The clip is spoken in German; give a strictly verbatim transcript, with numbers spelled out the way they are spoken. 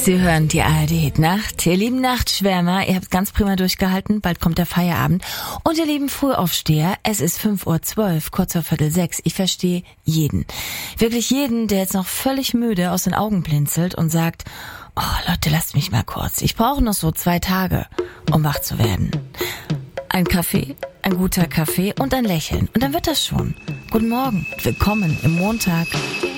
Sie hören die A R D-Hit-Nacht. Ihr lieben Nachtschwärmer, ihr habt ganz prima durchgehalten. Bald kommt der Feierabend. Und ihr lieben Frühaufsteher, es ist fünf Uhr zwölf, kurz vor Viertel sechs. Ich verstehe jeden. Wirklich jeden, der jetzt noch völlig müde aus den Augen blinzelt und sagt, oh Leute, lasst mich mal kurz. Ich brauche noch so zwei Tage, um wach zu werden. Ein Kaffee, ein guter Kaffee und ein Lächeln. Und dann wird das schon. Guten Morgen, willkommen im Montag.